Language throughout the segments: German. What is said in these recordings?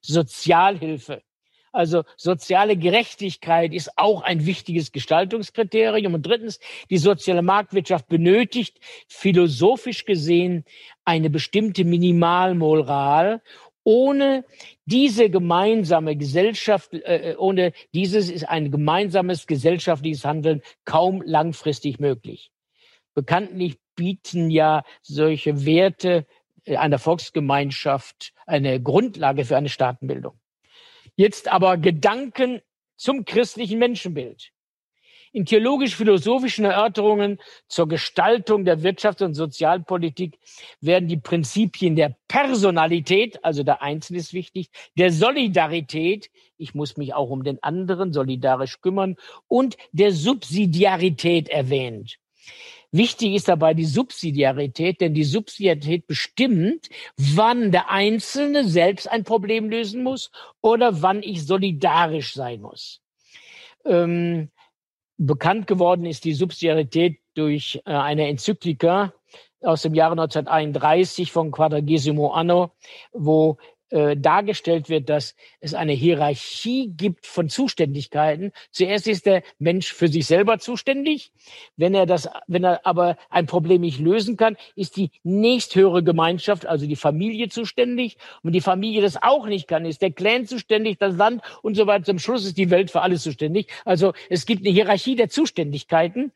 Sozialhilfe. Also soziale Gerechtigkeit ist auch ein wichtiges Gestaltungskriterium. Und drittens, die soziale Marktwirtschaft benötigt philosophisch gesehen eine bestimmte Minimalmoral. Ohne diese gemeinsame Gesellschaft, ohne dieses ist ein gemeinsames gesellschaftliches Handeln kaum langfristig möglich. Bekanntlich bieten ja solche Werte einer Volksgemeinschaft eine Grundlage für eine Staatenbildung. Jetzt aber Gedanken zum christlichen Menschenbild. In theologisch-philosophischen Erörterungen zur Gestaltung der Wirtschafts- und Sozialpolitik werden die Prinzipien der Personalität, also der Einzelne ist wichtig, der Solidarität, ich muss mich auch um den anderen solidarisch kümmern, und der Subsidiarität erwähnt. Wichtig ist dabei die Subsidiarität, denn die Subsidiarität bestimmt, wann der Einzelne selbst ein Problem lösen muss oder wann ich solidarisch sein muss. Bekannt geworden ist die Subsidiarität durch eine Enzyklika aus dem Jahre 1931 von Quadragesimo Anno, wo dargestellt wird, dass es eine Hierarchie gibt von Zuständigkeiten. Zuerst ist der Mensch für sich selber zuständig. Wenn er aber ein Problem nicht lösen kann, ist die nächsthöhere Gemeinschaft, also die Familie, zuständig. Und wenn die Familie das auch nicht kann, ist der Clan zuständig, das Land und so weiter. Zum Schluss ist die Welt für alles zuständig. Also es gibt eine Hierarchie der Zuständigkeiten.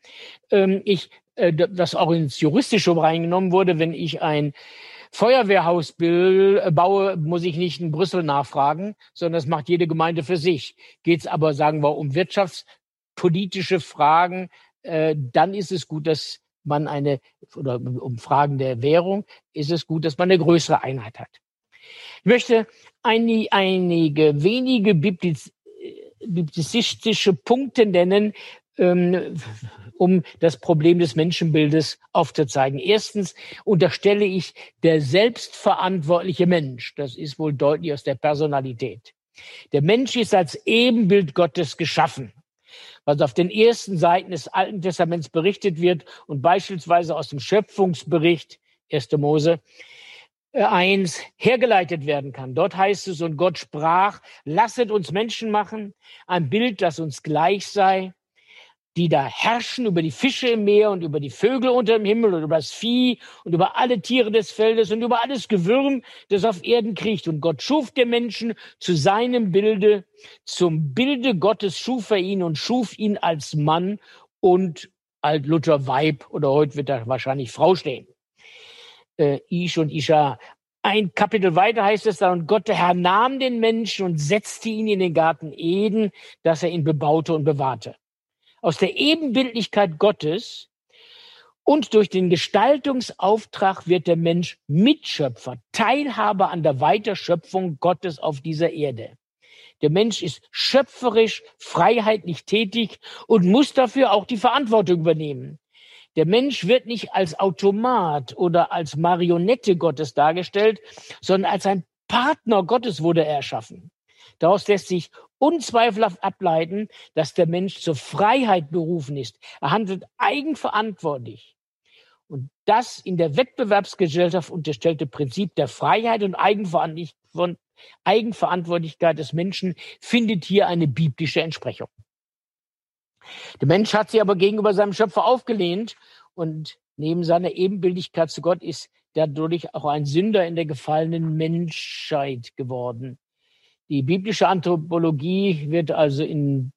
Das auch ins Juristische reingenommen wurde, wenn ich ein Feuerwehrhaus baue, muss ich nicht in Brüssel nachfragen, sondern das macht jede Gemeinde für sich. Geht es aber, sagen wir, um wirtschaftspolitische Fragen, dann ist es gut, dass man oder um Fragen der Währung, ist es gut, dass man eine größere Einheit hat. Ich möchte einige wenige biblizistische Punkte nennen, um das Problem des Menschenbildes aufzuzeigen. Erstens unterstelle ich der selbstverantwortliche Mensch. Das ist wohl deutlich aus der Personalität. Der Mensch ist als Ebenbild Gottes geschaffen, was auf den ersten Seiten des Alten Testaments berichtet wird und beispielsweise aus dem Schöpfungsbericht 1. Mose 1 hergeleitet werden kann. Dort heißt es, und Gott sprach, lasset uns Menschen machen, ein Bild, das uns gleich sei, die da herrschen über die Fische im Meer und über die Vögel unter dem Himmel und über das Vieh und über alle Tiere des Feldes und über alles Gewürm, das auf Erden kriecht. Und Gott schuf den Menschen zu seinem Bilde, zum Bilde Gottes schuf er ihn und schuf ihn als Mann und Luther Weib, oder heute wird da wahrscheinlich Frau stehen. Ish und Isha. Ein Kapitel weiter heißt es dann, und Gott, der Herr, nahm den Menschen und setzte ihn in den Garten Eden, dass er ihn bebaute und bewahrte. Aus der Ebenbildlichkeit Gottes und durch den Gestaltungsauftrag wird der Mensch Mitschöpfer, Teilhaber an der Weiterschöpfung Gottes auf dieser Erde. Der Mensch ist schöpferisch, freiheitlich tätig und muss dafür auch die Verantwortung übernehmen. Der Mensch wird nicht als Automat oder als Marionette Gottes dargestellt, sondern als ein Partner Gottes wurde er erschaffen. Daraus lässt sich unzweifelhaft ableiten, dass der Mensch zur Freiheit berufen ist. Er handelt eigenverantwortlich. Und das in der Wettbewerbsgesellschaft unterstellte Prinzip der Freiheit und Eigenverantwortlichkeit des Menschen findet hier eine biblische Entsprechung. Der Mensch hat sich aber gegenüber seinem Schöpfer aufgelehnt und neben seiner Ebenbildlichkeit zu Gott ist dadurch auch ein Sünder in der gefallenen Menschheit geworden. Die biblische Anthropologie wird also im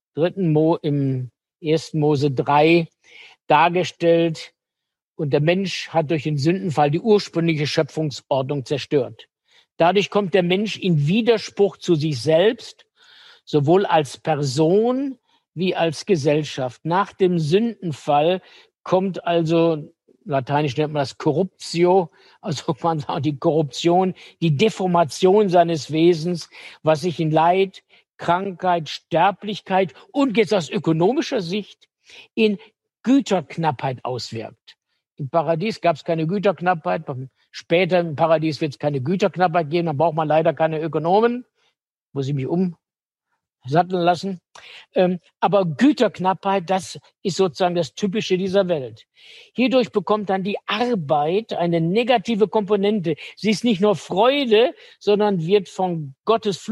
1. Mose 3 dargestellt und der Mensch hat durch den Sündenfall die ursprüngliche Schöpfungsordnung zerstört. Dadurch kommt der Mensch in Widerspruch zu sich selbst, sowohl als Person wie als Gesellschaft. Nach dem Sündenfall kommt also, lateinisch nennt man das Corruptio, also man sagt die Korruption, die Deformation seines Wesens, was sich in Leid, Krankheit, Sterblichkeit und jetzt aus ökonomischer Sicht in Güterknappheit auswirkt. Im Paradies gab es keine Güterknappheit, später im Paradies wird es keine Güterknappheit geben, dann braucht man leider keine Ökonomen, muss ich mich umsatteln lassen. Aber Güterknappheit, das ist sozusagen das Typische dieser Welt. Hierdurch bekommt dann die Arbeit eine negative Komponente. Sie ist nicht nur Freude, sondern wird von Gottes